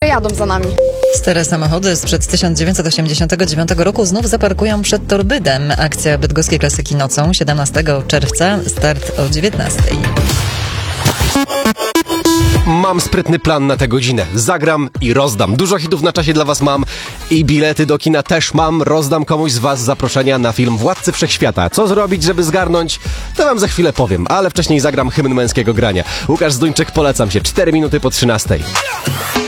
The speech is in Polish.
jadą za nami. Stare samochody sprzed 1989 roku znów zaparkują przed Torbydem. Akcja bydgoskiej klasyki nocą 17 czerwca, start o 19. Mam sprytny plan na tę godzinę. Zagram i rozdam. Dużo hitów na czasie dla was mam i bilety do kina też mam. Rozdam komuś z was zaproszenia na film Władcy Wszechświata. Co zrobić, żeby zgarnąć? To wam za chwilę powiem, ale wcześniej zagram hymn męskiego grania. Łukasz Zduńczyk, polecam się. 4 minuty po 13.